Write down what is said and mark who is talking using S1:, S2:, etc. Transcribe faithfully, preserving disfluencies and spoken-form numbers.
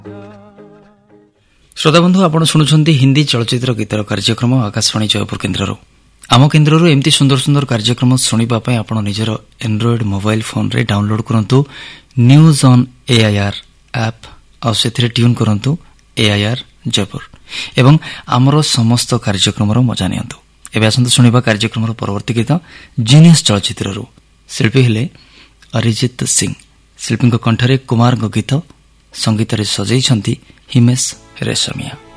S1: ଶ୍ରୋତାବନ୍ଧୁ ଆପଣ ଶୁଣୁଛନ୍ତି ହିନ୍ଦୀ ଚଳଚ୍ଚିତ୍ର ଗୀତର କାର୍ଯ୍ୟକ୍ରମ ଆକାଶବାଣୀ ଜୟପୁର କେନ୍ଦ୍ରରୁ। ଆମ କେନ୍ଦ୍ରରୁ ଏମିତି ସୁନ୍ଦର ସୁନ୍ଦର କାର୍ଯ୍ୟକ୍ରମ ଶୁଣିବା ପାଇଁ ଆପଣ ନିଜର ଆଣ୍ଡ୍ରଏଡ୍ ମୋବାଇଲ୍ ଫୋନ୍ରେ ଡାଉନଲୋଡ୍ କରନ୍ତୁ ନ୍ୟୁଜ୍ ଅନ୍ ଏଆଇଆର୍ ଆପ୍ ଆଉ ସେଥିରେ ଟ୍ୟୁନ୍ କରନ୍ତୁ ଏଆଇଆର୍ ଜୟପୁର ଏବଂ ଆମର ସମସ୍ତ କାର୍ଯ୍ୟକ୍ରମର ମଜା ନିଅନ୍ତୁ। ଏବେ ଆସନ୍ତୁ ଶୁଣିବା କାର୍ଯ୍ୟକ୍ରମର ପରବର୍ତ୍ତୀ ଗୀତ ଜିନିୟସ୍ ଚଳଚ୍ଚିତ୍ରରୁ। ଶିଳ୍ପୀ ହେଲେ ଅରିଜିତ ସିଂ। ଶିଳ୍ପୀଙ୍କ କଣ୍ଠରେ କୁମାରଙ୍କ ଗୀତ, ସଙ୍ଗୀତରେ ସଜେଇଛନ୍ତି ହିମେଶ ରେଶମିଆ।